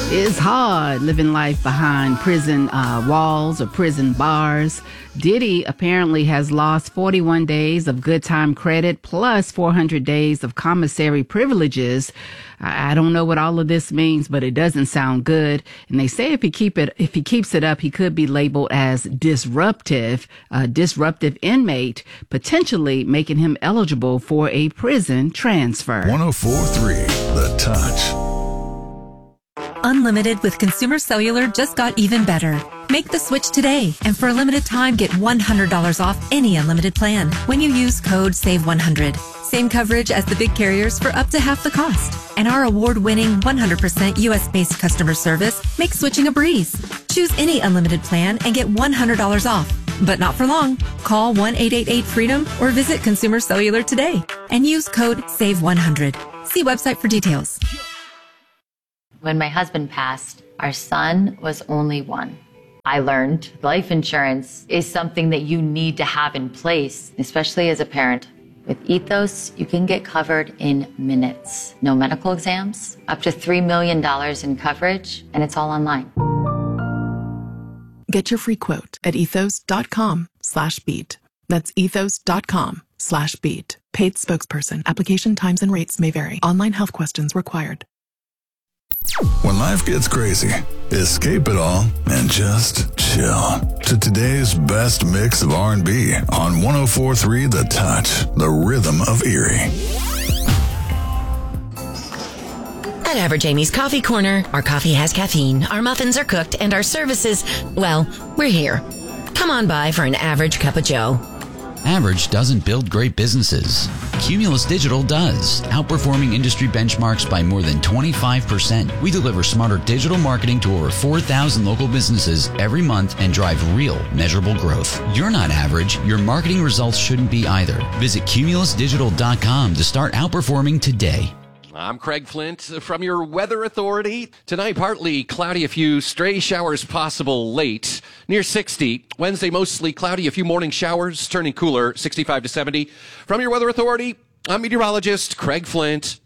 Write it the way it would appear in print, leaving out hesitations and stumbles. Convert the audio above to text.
It's hard living life behind prison walls or prison bars. Diddy apparently has lost 41 days of good time credit plus 400 days of commissary privileges. I don't know what all of this means, but it doesn't sound good. And they say if he keeps it up, he could be labeled as disruptive inmate, potentially making him eligible for a prison transfer. 104.3 The Touch. Unlimited with Consumer Cellular just got even better. Make the switch today, and for a limited time, get $100 off any unlimited plan when you use code SAVE100. Same coverage as the big carriers for up to half the cost. And our award-winning 100% U.S.-based customer service makes switching a breeze. Choose any unlimited plan and get $100 off. But not for long. Call 1-888-FREEDOM or visit Consumer Cellular today and use code SAVE100. See website for details. When my husband passed, our son was only one. I learned life insurance is something that you need to have in place, especially as a parent. With Ethos, you can get covered in minutes. No medical exams, up to $3 million in coverage, and it's all online. Get your free quote at ethos.com/beat. That's ethos.com/beat. Paid spokesperson. Application times and rates may vary. Online health questions required. When life gets crazy, escape it all and just chill to today's best mix of R&B on 104.3 The Touch, the rhythm of Erie. At Average Amy's Coffee Corner, our coffee has caffeine, our muffins are cooked, and our services, well, we're here. Come on by for an average cup of joe. Average doesn't build great businesses. Cumulus Digital does, outperforming industry benchmarks by more than 25%. We deliver smarter digital marketing to over 4,000 local businesses every month and drive real, measurable growth. You're not average. Your marketing results shouldn't be either. Visit cumulusdigital.com to start outperforming today. I'm Craig Flint from your Weather Authority. Tonight, partly cloudy, a few stray showers possible late, near 60. Wednesday, mostly cloudy, a few morning showers, turning cooler, 65 to 70. From your Weather Authority, I'm meteorologist Craig Flint.